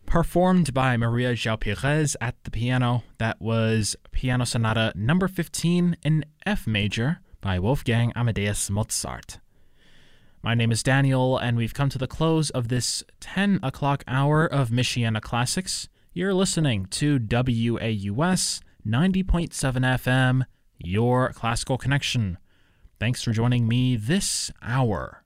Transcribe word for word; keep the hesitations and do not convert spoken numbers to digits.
performed by Maria João Pires at the piano. That was Piano Sonata number fifteen in F major by Wolfgang Amadeus Mozart. My name is Daniel, and we've come to the close of this ten o'clock hour of Michiana Classics. You're listening to W A U S ninety point seven F M, your classical connection. Thanks for joining me this hour.